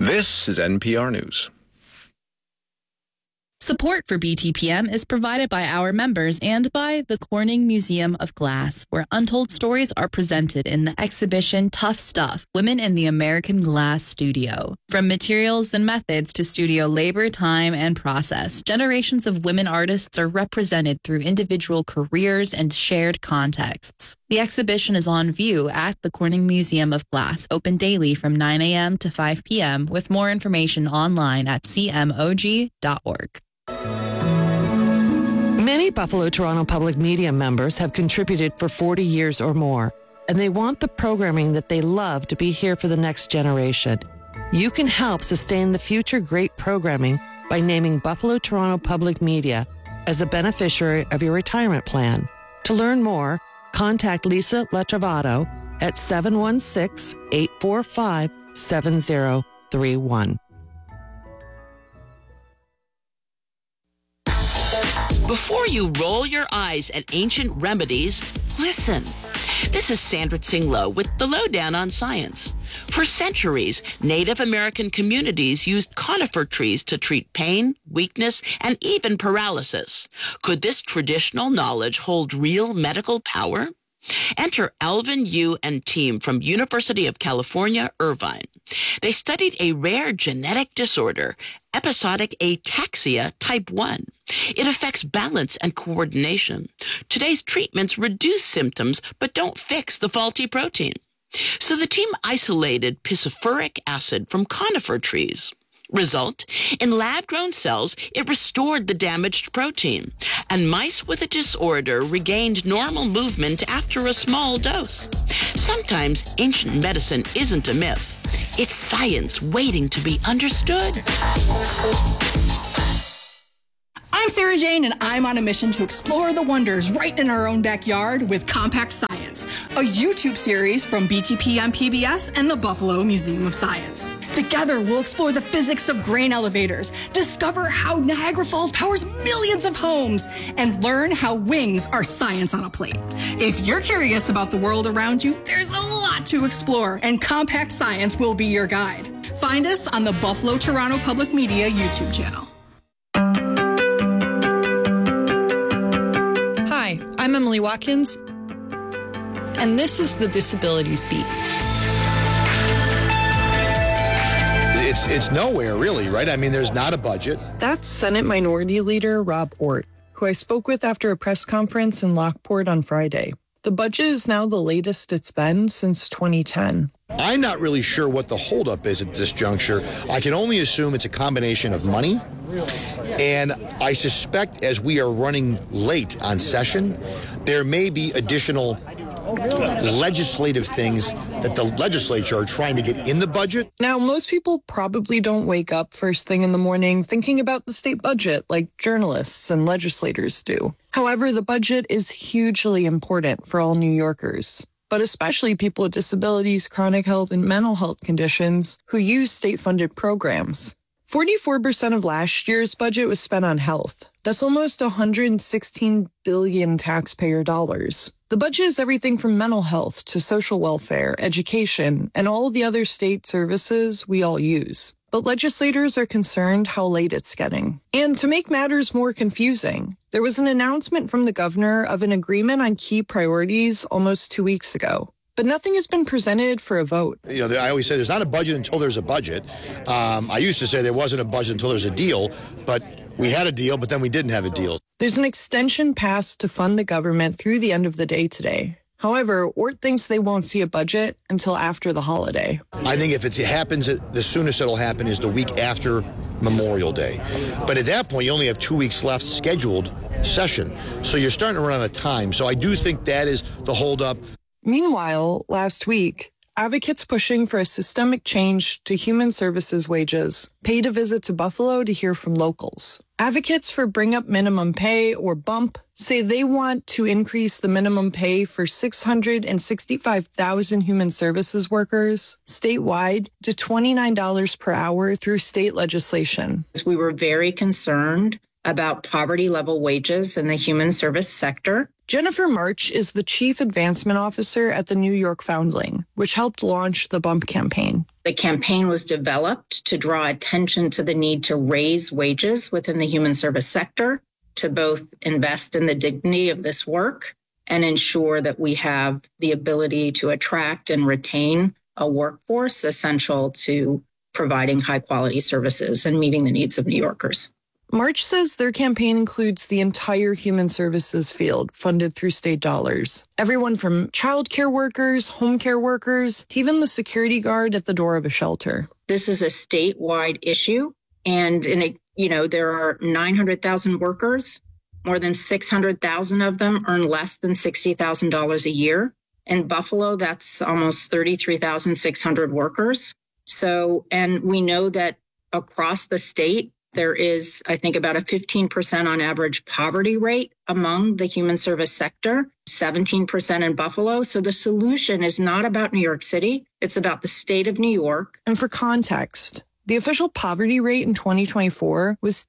This is NPR News. Support for BTPM is provided by our members and by the Corning Museum of Glass, where untold stories are presented in the exhibition Tough Stuff, Women in the American Glass Studio. From materials and methods to studio labor, time, and process, generations of women artists are represented through individual careers and shared contexts. The exhibition is on view at the Corning Museum of Glass, open daily from 9 a.m. to 5 p.m., with more information online at cmog.org. Many Buffalo Toronto Public Media members have contributed for 40 years or more, and they want the programming that they love to be here for the next generation. You can help sustain the future great programming by naming Buffalo Toronto Public Media as a beneficiary of your retirement plan. To learn more, contact Lisa Letrovato at 716-845-7031. Before you roll your eyes at ancient remedies, listen. This is Sandra Tsinglow with the Lowdown on Science. For centuries, Native American communities used conifer trees to treat pain, weakness, and even paralysis. Could this traditional knowledge hold real medical power? Enter Alvin Yu and team from University of California, Irvine. They studied a rare genetic disorder, episodic ataxia type 1. It affects balance and coordination. Today's treatments reduce symptoms but don't fix the faulty protein. So the team isolated pisophyric acid from conifer trees. Result, in lab-grown cells, it restored the damaged protein, and mice with a disorder regained normal movement after a small dose. Sometimes ancient medicine isn't a myth. It's science waiting to be understood. I'm Sarah Jane, and I'm on a mission to explore the wonders right in our own backyard with Compact Science, a YouTube series from BTP on PBS and the Buffalo Museum of Science. Together, we'll explore the physics of grain elevators, discover how Niagara Falls powers millions of homes, and learn how wings are science on a plate. If you're curious about the world around you, there's a lot to explore, and Compact Science will be your guide. Find us on the Buffalo Toronto Public Media YouTube channel. Hi, I'm Emily Watkins, and this is the Disabilities Beat. It's nowhere, really, right? I mean, there's not a budget. That's Senate Minority Leader Rob Ortt, who I spoke with after a press conference in Lockport on Friday. The budget is now the latest it's been since 2010. I'm not really sure what the holdup is at this juncture. I can only assume it's a combination of money, and I suspect as we are running late on session, there may be additional legislative things that the legislature are trying to get in the budget. Now, most people probably don't wake up first thing in the morning thinking about the state budget like journalists and legislators do. However, the budget is hugely important for all New Yorkers, but especially people with disabilities, chronic health, and mental health conditions who use state-funded programs. 44% of last year's budget was spent on health. That's almost $116 billion taxpayer dollars. The budget is everything from mental health to social welfare, education, and all the other state services we all use. But legislators are concerned how late it's getting. And to make matters more confusing, there was an announcement from the governor of an agreement on key priorities almost 2 weeks ago. But nothing has been presented for a vote. You know, I always say there's not a budget until there's a budget. I used to say there wasn't a budget until there's a deal, but we had a deal, but then we didn't have a deal. There's an extension passed to fund the government through the end of the day today. However, Ortt thinks they won't see a budget until after the holiday. I think if it happens, the soonest it'll happen is the week after Memorial Day. But at that point, you only have 2 weeks left scheduled session. So you're starting to run out of time. So I do think that is the holdup. Meanwhile, last week, advocates pushing for a systemic change to human services wages paid a visit to Buffalo to hear from locals. Advocates for Bring Up Minimum Pay, or BUMP, say they want to increase the minimum pay for 665,000 human services workers statewide to $29 per hour through state legislation. We were very concerned about poverty-level wages in the human service sector. Jennifer March is the Chief Advancement Officer at the New York Foundling, which helped launch the BUMP campaign. The campaign was developed to draw attention to the need to raise wages within the human service sector, to both invest in the dignity of this work and ensure that we have the ability to attract and retain a workforce essential to providing high quality services and meeting the needs of New Yorkers. March says their campaign includes the entire human services field, funded through state dollars. Everyone from childcare workers, home care workers, to even the security guard at the door of a shelter. This is a statewide issue, and there are 900,000 workers. More than 600,000 of them earn less than $60,000 a year. In Buffalo, that's almost 33,600 workers. So, and we know that across the state, there is, I think, about a 15% on average poverty rate among the human service sector, 17% in Buffalo. So the solution is not about New York City. It's about the state of New York. And for context, the official poverty rate in 2024 was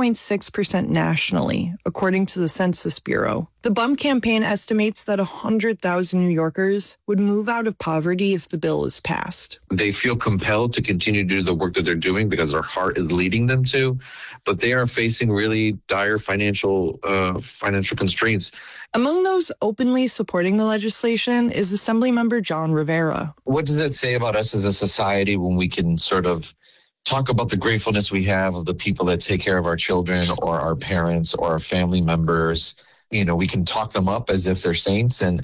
10.6% nationally, according to the Census Bureau. The Bump campaign estimates that 100,000 New Yorkers would move out of poverty if the bill is passed. They feel compelled to continue to do the work that they're doing because their heart is leading them to, but they are facing really dire financial constraints. Among those openly supporting the legislation is Assemblymember John Rivera. What does it say about us as a society when we can sort of talk about the gratefulness we have of the people that take care of our children or our parents or our family members? We can talk them up as if they're saints and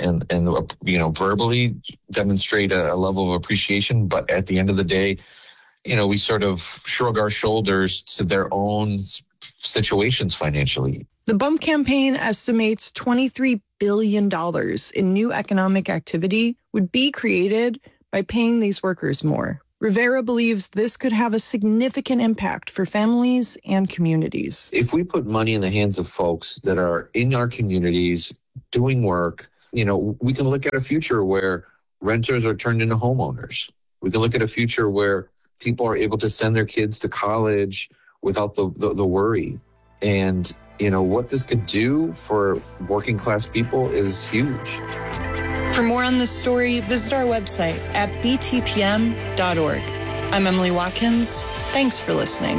verbally demonstrate a level of appreciation. But at the end of the day, we sort of shrug our shoulders to their own situations financially. The Bump campaign estimates $23 billion in new economic activity would be created by paying these workers more. Rivera believes this could have a significant impact for families and communities. If we put money in the hands of folks that are in our communities doing work, we can look at a future where renters are turned into homeowners. We can look at a future where people are able to send their kids to college without the worry. And, what this could do for working class people is huge. For more on this story, visit our website at btpm.org. I'm Emily Watkins. Thanks for listening.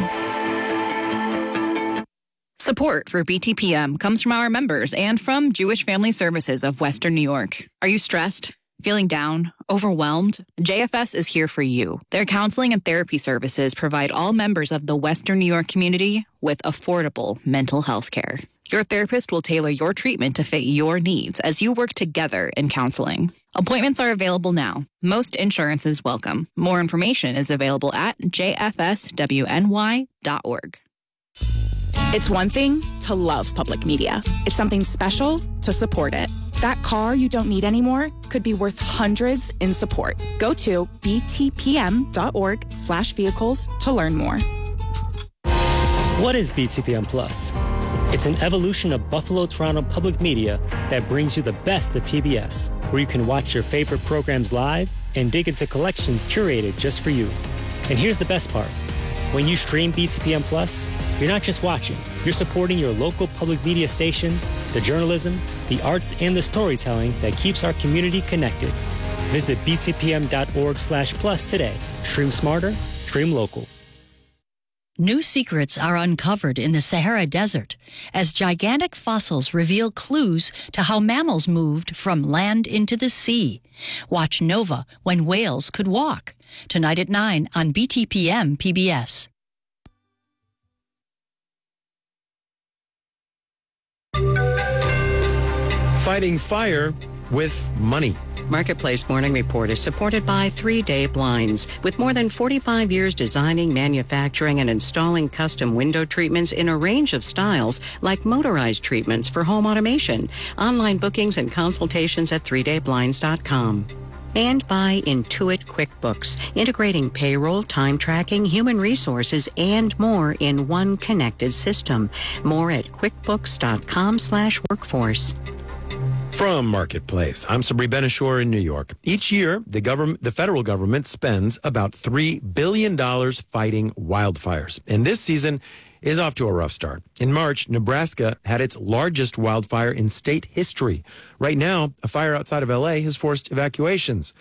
Support for BTPM comes from our members and from Jewish Family Services of Western New York. Are you stressed? Feeling down? Overwhelmed? JFS is here for you. Their counseling and therapy services provide all members of the Western New York community with affordable mental health care. Your therapist will tailor your treatment to fit your needs as you work together in counseling. Appointments are available now. Most insurance is welcome. More information is available at jfswny.org. It's one thing to love public media. It's something special to support it. That car you don't need anymore could be worth hundreds in support. Go to btpm.org/vehicles to learn more. What is BTPM Plus? It's an evolution of Buffalo Toronto Public Media that brings you the best of PBS, where you can watch your favorite programs live and dig into collections curated just for you. And here's the best part. When you stream BTPM Plus, you're not just watching, you're supporting your local public media station, the journalism, the arts, and the storytelling that keeps our community connected. Visit btpm.org/plus today. Stream smarter, stream local. New secrets are uncovered in the Sahara Desert as gigantic fossils reveal clues to how mammals moved from land into the sea. Watch Nova, When Whales Could Walk, tonight at 9 on BTPM PBS. Fighting fire with money. Marketplace Morning Report is supported by 3 Day Blinds. With more than 45 years designing, manufacturing, and installing custom window treatments in a range of styles, like motorized treatments for home automation. Online bookings and consultations at 3dayblinds.com. And by Intuit QuickBooks, integrating payroll, time tracking, human resources, and more in one connected system. More at quickbooks.com/workforce. From Marketplace, I'm Sabri Benishore in New York. Each year, the federal government spends about $3 billion fighting wildfires. And this season is off to a rough start. In March, Nebraska had its largest wildfire in state history. Right now, a fire outside of L.A. has forced evacuations.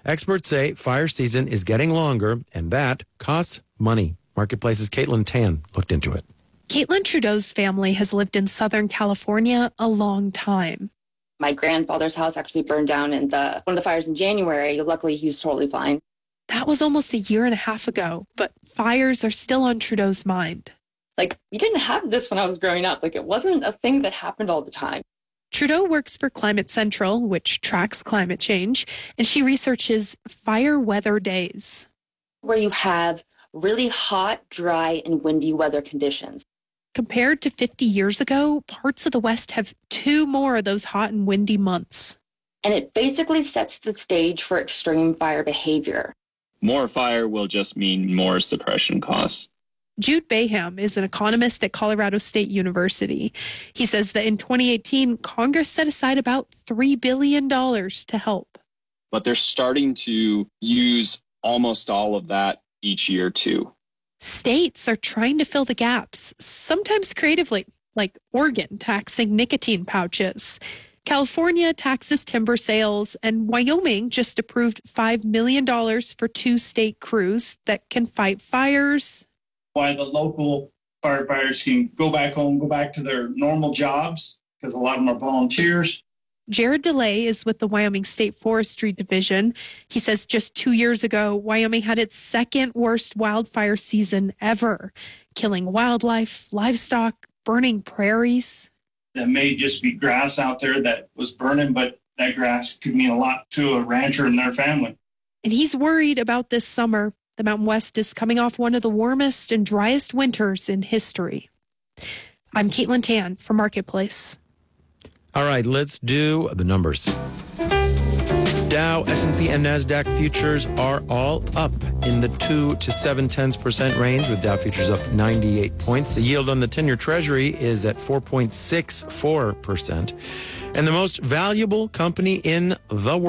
Experts say fire season is getting longer, and that costs money. Marketplace's Caitlin Tan looked into it. Caitlin Trudeau's family has lived in Southern California a long time. My grandfather's house actually burned down in one of the fires in January. Luckily, he was totally fine. That was almost a year and a half ago, but fires are still on Trudeau's mind. Like, we didn't have this when I was growing up. Like, it wasn't a thing that happened all the time. Trudeau works for Climate Central, which tracks climate change, and she researches fire weather days. Where you have really hot, dry, and windy weather conditions. Compared to 50 years ago, parts of the West have 2 more of those hot and windy months. And it basically sets the stage for extreme fire behavior. More fire will just mean more suppression costs. Jude Bayham is an economist at Colorado State University. He says that in 2018, Congress set aside about $3 billion to help. But they're starting to use almost all of that each year, too. States are trying to fill the gaps, sometimes creatively, like Oregon taxing nicotine pouches. California taxes timber sales, and Wyoming just approved $5 million for 2 state crews that can fight fires. Why the local firefighters can go back home, go back to their normal jobs, because a lot of them are volunteers. Jared DeLay is with the Wyoming State Forestry Division. He says just 2 years ago, Wyoming had its 2nd worst wildfire season ever, killing wildlife, livestock, burning prairies. It may just be grass out there that was burning, but that grass could mean a lot to a rancher and their family. And he's worried about this summer. The Mountain West is coming off one of the warmest and driest winters in history. I'm Caitlin Tan for Marketplace. All right, let's do the numbers. Dow, S&P, and NASDAQ futures are all up in the 2 to 0.7% range, with Dow futures up 98 points. The yield on the 10-year Treasury is at 4.64%. And the most valuable company in the world